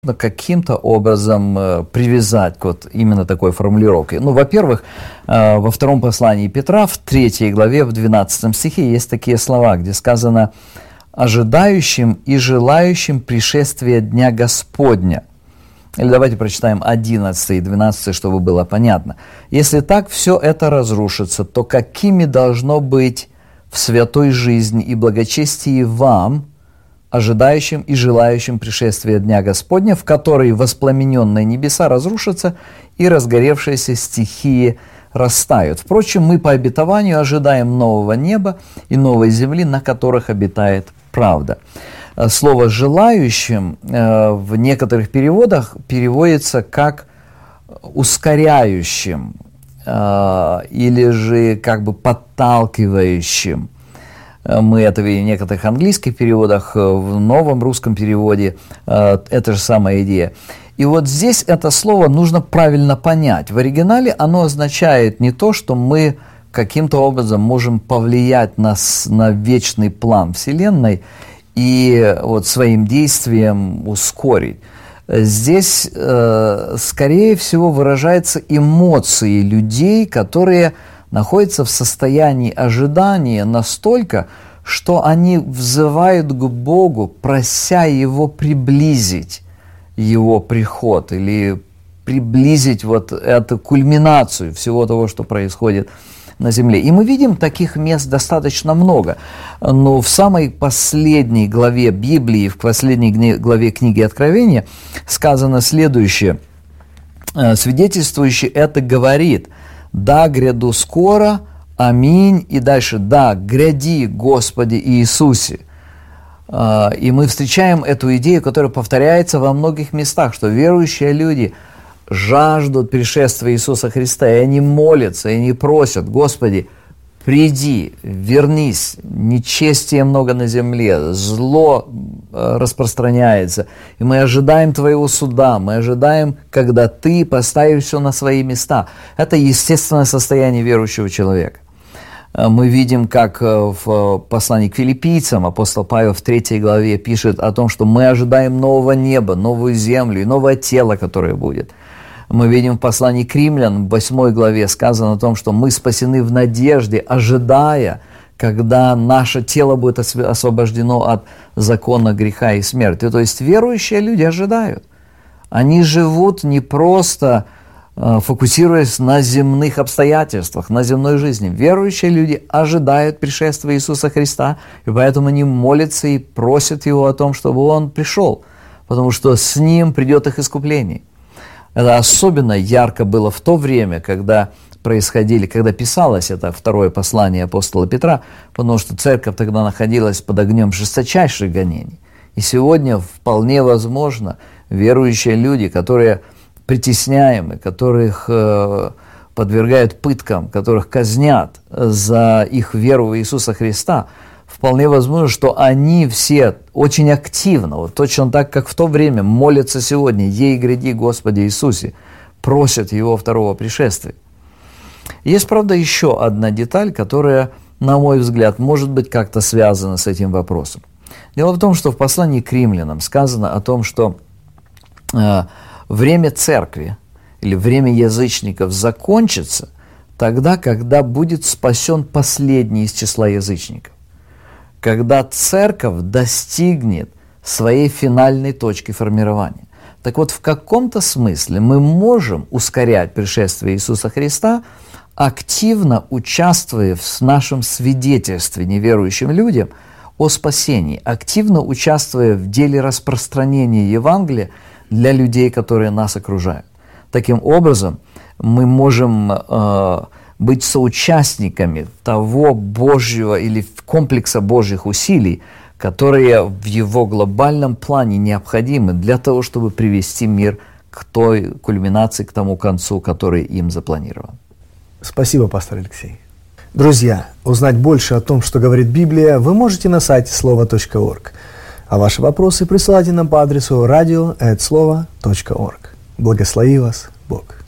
каким-то образом привязать к вот именно такой формулировке. Ну, во-первых, во втором послании Петра, в 3 главе, в 12 стихе есть такие слова, где сказано: «ожидающим и желающим пришествия Дня Господня». Или давайте прочитаем 11 и 12, чтобы было понятно. «Если так все это разрушится, то какими должно быть в святой жизни и благочестии вам, ожидающим и желающим пришествия Дня Господня, в который воспламененные небеса разрушатся и разгоревшиеся стихии растают. Впрочем, мы по обетованию ожидаем нового неба и новой земли, на которых обитает правда». Слово «желающим» в некоторых переводах переводится как «ускоряющим» или же как бы «подталкивающим». Мы это видим в некоторых английских переводах, в новом русском переводе это же самая идея. И вот здесь это слово нужно правильно понять. В оригинале оно означает не то, что мы каким-то образом можем повлиять на вечный план Вселенной и вот своим действием ускорить. Здесь, скорее всего, выражаются эмоции людей, которые находятся в состоянии ожидания настолько, что они взывают к Богу, прося Его приблизить Его приход или приблизить вот эту кульминацию всего того, что происходит на земле. И мы видим таких мест достаточно много. Но в самой последней главе Библии, в последней главе книги Откровения сказано следующее. Свидетельствующий это говорит: «Да, гряду скоро, аминь». И дальше: «Да, гряди, Господи Иисусе». И мы встречаем эту идею, которая повторяется во многих местах, что верующие люди жаждут пришествия Иисуса Христа, и они молятся, и они просят: «Господи, приди, вернись, нечестия много на земле, зло распространяется, и мы ожидаем Твоего суда, мы ожидаем, когда Ты поставишь все на свои места». Это естественное состояние верующего человека. Мы видим, как в послании к филиппийцам апостол Павел в 3 главе пишет о том, что мы ожидаем нового неба, новую землю и новое тело, которое будет. Мы видим в послании к римлянам в 8 главе сказано о том, что мы спасены в надежде, ожидая, когда наше тело будет освобождено от закона греха и смерти. То есть верующие люди ожидают. Они живут не просто фокусируясь на земных обстоятельствах, на земной жизни. Верующие люди ожидают пришествия Иисуса Христа, и поэтому они молятся и просят Его о том, чтобы Он пришел, потому что с Ним придет их искупление. Это особенно ярко было в то время, когда писалось это второе послание апостола Петра, потому что церковь тогда находилась под огнем жесточайших гонений. И сегодня вполне возможно верующие люди, которые притесняемы, которых подвергают пыткам, которых казнят за их веру в Иисуса Христа, вполне возможно, что они все очень активно, вот точно так, как в то время, молятся сегодня: «Ей гряди, Господи Иисусе», просят Его второго пришествия. Есть, правда, еще одна деталь, которая, на мой взгляд, может быть как-то связана с этим вопросом. Дело в том, что в послании к римлянам сказано о том, что время церкви или время язычников закончится тогда, когда будет спасен последний из числа язычников. Когда церковь достигнет своей финальной точки формирования. Так вот, в каком-то смысле мы можем ускорять пришествие Иисуса Христа, активно участвуя в нашем свидетельстве неверующим людям о спасении, активно участвуя в деле распространения Евангелия для людей, которые нас окружают. Таким образом, мы можем быть соучастниками того Божьего или комплекса Божьих усилий, которые в его глобальном плане необходимы для того, чтобы привести мир к той кульминации, к тому концу, который им запланирован. Спасибо, пастор Алексей. Друзья, узнать больше о том, что говорит Библия, вы можете на сайте slova.org. А ваши вопросы присылайте нам по адресу radio@slova.org. Благослови вас Бог.